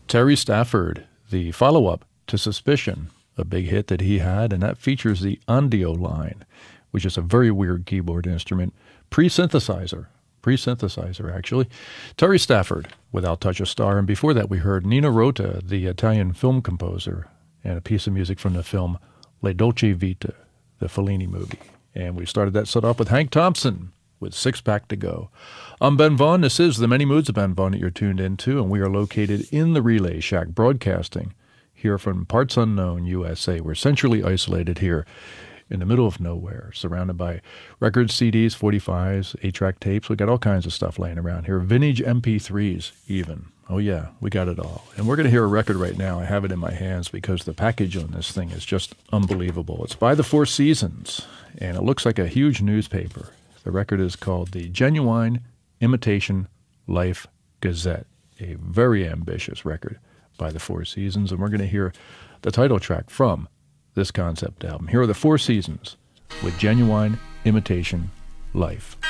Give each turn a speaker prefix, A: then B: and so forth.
A: Terry Stafford, the follow-up to Suspicion, a big hit that he had, and that features the Ondio line, which is a very weird keyboard instrument. Pre-synthesizer actually. Terry Stafford with I'll Touch a Star, and before that we heard Nino Rota, the Italian film composer, and a piece of music from the film Le Dolce Vita, the Fellini movie. And we started that set off with Hank Thompson with Six Pack to Go. I'm Ben Vaughn. This is The Many Moods of Ben Vaughn that you're tuned into, and we are located in the Relay Shack, broadcasting here from Parts Unknown, USA. We're centrally isolated here in the middle of nowhere, surrounded by records, CDs, 45s, 8-track tapes. We got all kinds of stuff laying around here. Vintage MP3s even. Oh yeah, we got it all. And we're going to hear a record right now. I have it in my hands because the package on this thing is just unbelievable. It's by the Four Seasons, and it looks like a huge newspaper. The record is called the Genuine Imitation Life Gazette, a very ambitious record by the Four Seasons, and we're going to hear the title track from this concept album. Here are the Four Seasons with Genuine Imitation Life.